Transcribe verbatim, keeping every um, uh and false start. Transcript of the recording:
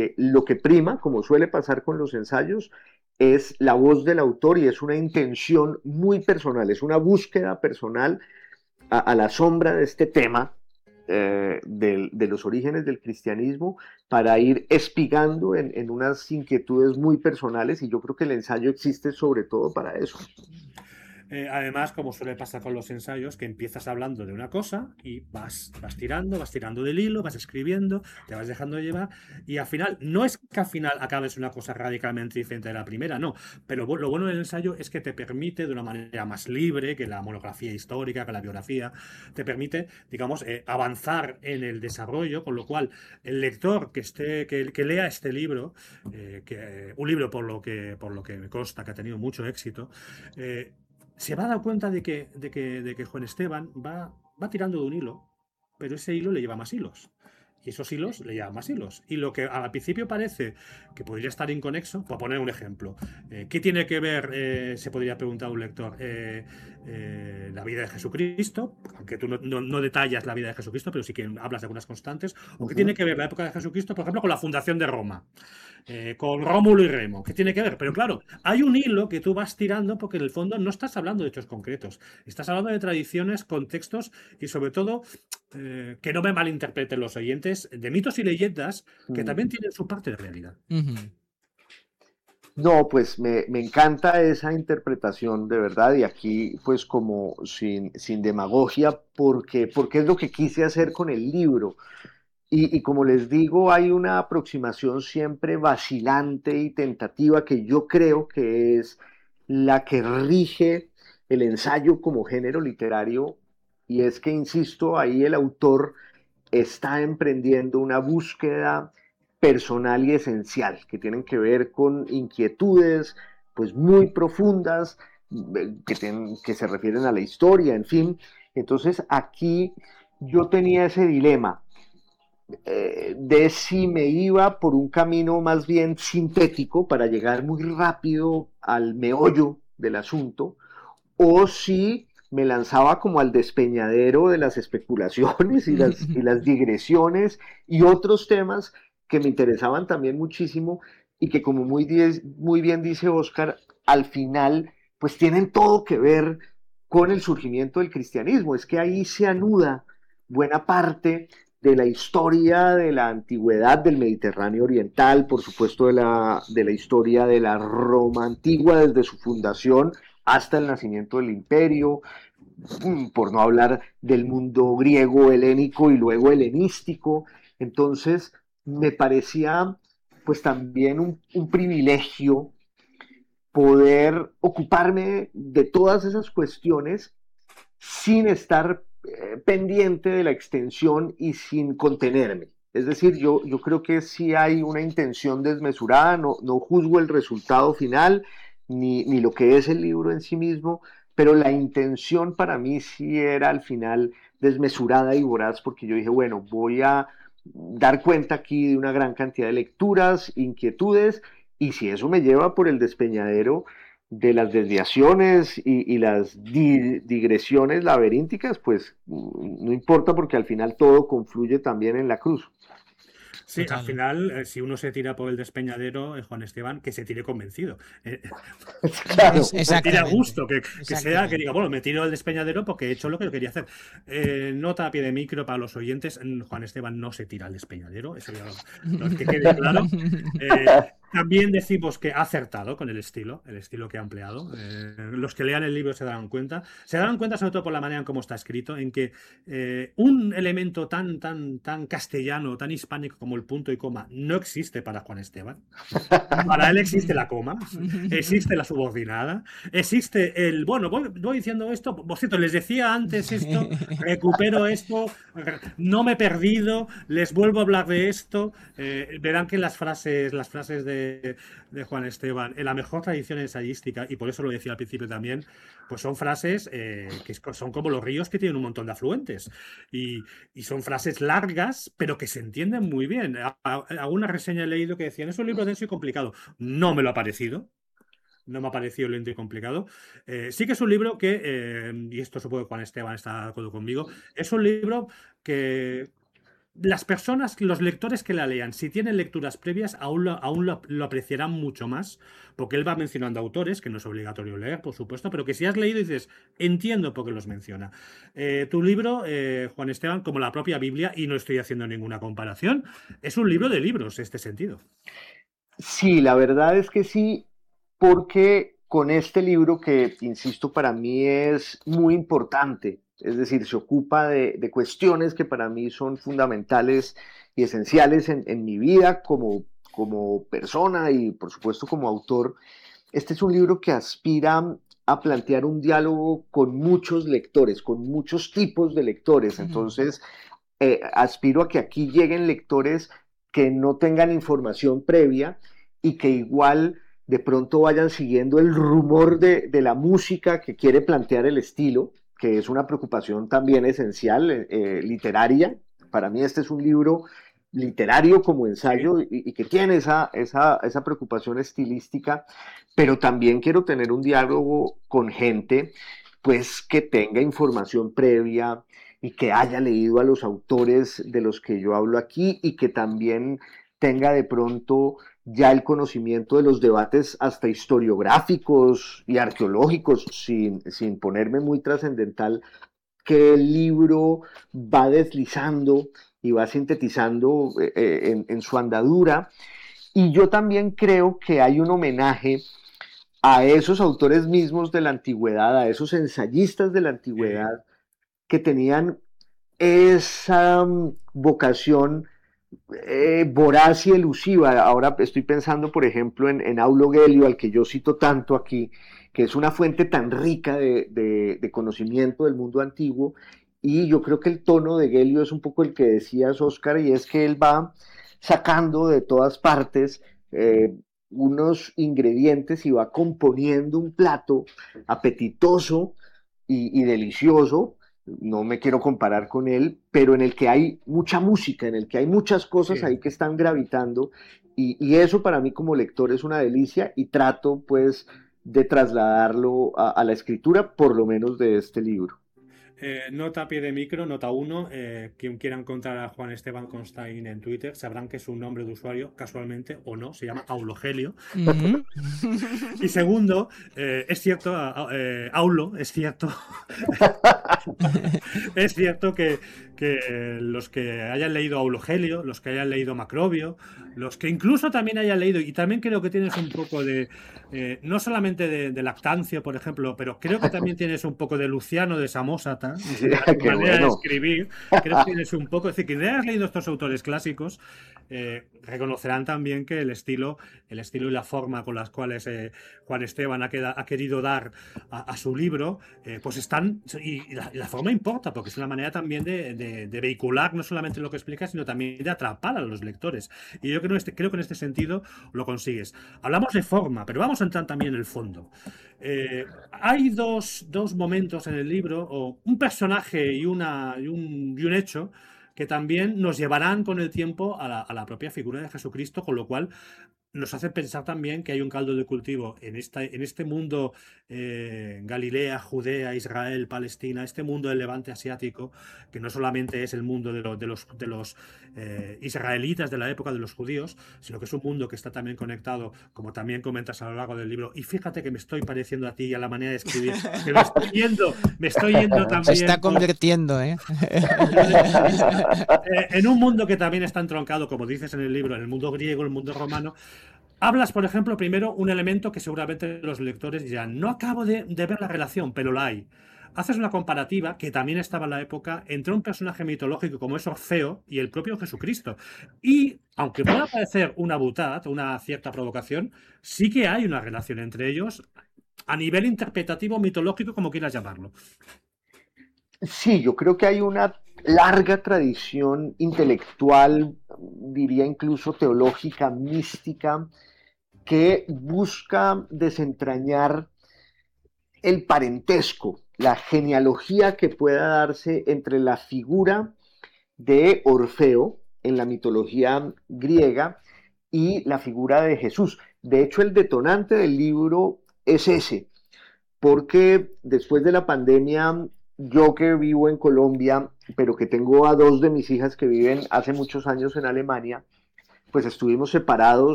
que lo que prima, como suele pasar con los ensayos, es la voz del autor y es una intención muy personal, es una búsqueda personal a, a la sombra de este tema eh, del- de los orígenes del cristianismo para ir espigando en, en unas inquietudes muy personales y yo creo que el ensayo existe sobre todo para eso. Eh, además, como suele pasar con los ensayos, que empiezas hablando de una cosa y vas, vas tirando, vas tirando del hilo, vas escribiendo, te vas dejando llevar y al final, no es que al final acabes una cosa radicalmente diferente de la primera, no, pero bu- lo bueno del ensayo es que te permite de una manera más libre que la monografía histórica, que la biografía, te permite, digamos, eh, avanzar en el desarrollo, con lo cual el lector que esté, que, que lea este libro, eh, que, un libro por lo que, por lo que me consta que ha tenido mucho éxito, eh, se va a dar cuenta de que, de que, de que Juan Esteban va, va tirando de un hilo, pero ese hilo le lleva más hilos. Y esos hilos le llevan más hilos. Y lo que al principio parece que podría estar inconexo, por poner un ejemplo, eh, ¿qué tiene que ver, eh, se podría preguntar un lector, eh, eh, la vida de Jesucristo? Aunque tú no, no- no detallas la vida de Jesucristo, pero sí que hablas de algunas constantes. ¿O qué tiene Ujú. que ver la época de Jesucristo, por ejemplo, con la fundación de Roma? Eh, con Rómulo y Remo. ¿Qué tiene que ver? Pero claro, hay un hilo que tú vas tirando porque en el fondo no estás hablando de hechos concretos. Estás hablando de tradiciones, contextos y sobre todo, eh, que no me malinterpreten los oyentes, de mitos y leyendas que Mm. también tienen su parte de realidad. Ujú. No, pues me, me encanta esa interpretación de verdad y aquí pues como sin, sin demagogia porque, porque es lo que quise hacer con el libro. Y, y como les digo, hay una aproximación siempre vacilante y tentativa que yo creo que es la que rige el ensayo como género literario. Y es que, insisto, ahí el autor está emprendiendo una búsqueda personal y esencial que tienen que ver con inquietudes pues muy profundas eh, que, ten- que se refieren a la historia, en fin. Entonces aquí yo tenía ese dilema eh, de si me iba por un camino más bien sintético para llegar muy rápido al meollo del asunto, o si me lanzaba como al despeñadero de las especulaciones y las, y las digresiones y otros temas que me interesaban también muchísimo y que como muy, die- muy bien dice Oscar, al final pues tienen todo que ver con el surgimiento del cristianismo. Es que ahí se anuda buena parte de la historia de la antigüedad del Mediterráneo Oriental, por supuesto de la, de la historia de la Roma antigua desde su fundación hasta el nacimiento del imperio, mm, por no hablar del mundo griego, helénico y luego helenístico. Entonces, me parecía pues también un, un privilegio poder ocuparme de todas esas cuestiones sin estar eh, pendiente de la extensión y sin contenerme. Es decir, yo, yo creo que sí hay una intención desmesurada, no, no juzgo el resultado final, ni, ni lo que es el libro en sí mismo, pero la intención para mí sí era al final desmesurada y voraz, porque yo dije, bueno, voy a dar cuenta aquí de una gran cantidad de lecturas, inquietudes, y si eso me lleva por el despeñadero, de las desviaciones y, y las di- digresiones laberínticas, pues mm, no importa porque al final todo confluye también en la cruz. Sí, al Total. final, eh, si uno se tira por el despeñadero, eh, Juan Esteban, que se tire convencido. Eh, Claro. Es, que se tire a exactamente. gusto, que, que sea, que diga, Exactamente. bueno, me tiro del despeñadero porque he hecho lo que yo quería hacer. Eh, nota a pie de micro para los oyentes, mm, Juan Esteban no se tira al despeñadero, eso ya lo, lo- que quede claro. Eh, también decimos que ha acertado con el estilo, el estilo que ha empleado. Eh, los que lean el libro se darán cuenta. Se darán cuenta sobre todo por la manera en cómo está escrito, en que eh, un elemento tan, tan, tan castellano, tan hispánico como el punto y coma no existe para Juan Esteban. Para él existe la coma, existe la subordinada, existe el, bueno, voy, voy diciendo esto, por cierto, les decía antes esto, recupero esto, no me he perdido, les vuelvo a hablar de esto. Eh, verán que las frases, las frases de, de Juan Esteban, en la mejor tradición ensayística, y por eso lo decía al principio también, pues son frases eh, que son como los ríos que tienen un montón de afluentes. Y, y son frases largas, pero que se entienden muy bien. A- a- Alguna reseña he leído que decían, es un libro denso y complicado. No me lo ha parecido. No me ha parecido lento y complicado. Eh, sí que es un libro que, eh, y esto supongo que Juan Esteban está de acuerdo conmigo, es un libro que las personas, los lectores que la lean, si tienen lecturas previas, aún lo, aún lo, lo apreciarán mucho más, porque él va mencionando autores, que no es obligatorio leer, por supuesto, pero que si has leído dices, entiendo por qué los menciona. Eh, tu libro, eh, Juan Esteban, como la propia Biblia, y no estoy haciendo ninguna comparación, es un libro de libros, este sentido. Sí, la verdad es que sí, porque con este libro que, insisto, para mí es muy importante, es decir, se ocupa de, de cuestiones que para mí son fundamentales y esenciales en, en mi vida como, como persona y por supuesto como autor. Este es un libro que aspira a plantear un diálogo con muchos lectores, con muchos tipos de lectores. Ujú. Entonces, eh, aspiro a que aquí lleguen lectores que no tengan información previa y que igual de pronto vayan siguiendo el rumor de, de la música que quiere plantear el estilo, que es una preocupación también esencial, eh, eh, literaria. Para mí este es un libro literario como Sí. ensayo y, y que tiene esa, esa, esa preocupación estilística, pero también quiero tener un diálogo con gente pues que tenga información previa, y que haya leído a los autores de los que yo hablo aquí y que también tenga de pronto ya el conocimiento de los debates hasta historiográficos y arqueológicos, sin, sin ponerme muy trascendental, que el libro va deslizando y va sintetizando eh, en, en su andadura. Y yo también creo que hay un homenaje a esos autores mismos de la antigüedad, a esos ensayistas de la Sí. antigüedad que tenían esa um, vocación eh, voraz y elusiva. Ahora estoy pensando, por ejemplo, en, en Aulo Gelio, al que yo cito tanto aquí, que es una fuente tan rica de, de, de conocimiento del mundo antiguo. Y yo creo que el tono de Gelio es un poco el que decías, Oscar, y es que él va sacando de todas partes eh, unos ingredientes y va componiendo un plato apetitoso y, y delicioso. No me quiero comparar con él, pero en el que hay mucha música, en el que hay muchas cosas Sí. ahí que están gravitando y, y eso para mí como lector es una delicia y trato pues de trasladarlo a, a la escritura, por lo menos de este libro. Eh, nota a pie de micro, nota uno. Eh, quien quiera encontrar a Juan Esteban Constain en Twitter sabrán que su nombre de usuario, casualmente o no, se llama Aulogelio. Ujú. Y segundo, eh, es cierto, a- a- eh, Aulo, es cierto, es cierto que, que los que hayan leído Aulogelio, los que hayan leído Macrobio, los que incluso también hayan leído, y también creo que tienes un poco de, eh, no solamente de, de Lactancio, por ejemplo, pero creo que también tienes un poco de Luciano de Samosata en Sí, su, su qué manera de bueno. escribir. Creo que tienes un poco, es decir, que hayas leído estos autores clásicos, eh, reconocerán también que el estilo, el estilo y la forma con las cuales eh, Juan Esteban ha, queda- ha querido dar a, a su libro, eh, pues están, y la, la forma importa, porque es una manera también de, de- de vehicular no solamente lo que explica, sino también de atrapar a los lectores. Y yo creo, este, creo que en este sentido lo consigues. Hablamos de forma, pero vamos a entrar también en el fondo. Eh, hay dos, dos momentos en el libro, o un personaje y, una, y, un, y un hecho, que también nos llevarán con el tiempo a la, a la propia figura de Jesucristo, con lo cual nos hace pensar también que hay un caldo de cultivo en, esta, en este mundo, eh, Galilea, Judea, Israel, Palestina, este mundo del levante asiático, que no solamente es el mundo de, lo- de los, de los eh, israelitas de la época de los judíos, sino que es un mundo que está también conectado, como también comentas a lo largo del libro. Y fíjate que me estoy pareciendo a ti y a la manera de escribir, que me estoy yendo, me estoy yendo Se está también por, convirtiendo, ¿eh? eh, en un mundo que también está entroncado, como dices en el libro, en el mundo griego, el mundo romano. Hablas, por ejemplo, primero un elemento que seguramente los lectores dirán, no acabo de, de ver la relación, pero la hay. Haces una comparativa, que también estaba en la época, entre un personaje mitológico como es Orfeo y el propio Jesucristo. Y, aunque pueda parecer una butad, una cierta provocación, sí que hay una relación entre ellos a nivel interpretativo, mitológico, como quieras llamarlo. Sí, yo creo que hay una larga tradición intelectual, diría incluso teológica, mística, que busca desentrañar el parentesco, la genealogía que pueda darse entre la figura de Orfeo en la mitología griega y la figura de Jesús. De hecho, el detonante del libro es ese, porque después de la pandemia yo que vivo en Colombia, pero que tengo a dos de mis hijas que viven hace muchos años en Alemania, pues estuvimos separados